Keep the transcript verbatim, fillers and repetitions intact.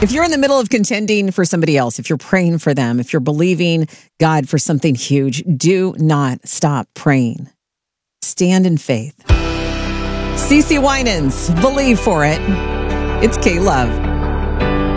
If you're in the middle of contending for somebody else, if you're praying for them, if you're believing God for something huge, do not stop praying. Stand in faith. CeCe Winans, believe for it. It's K-Love.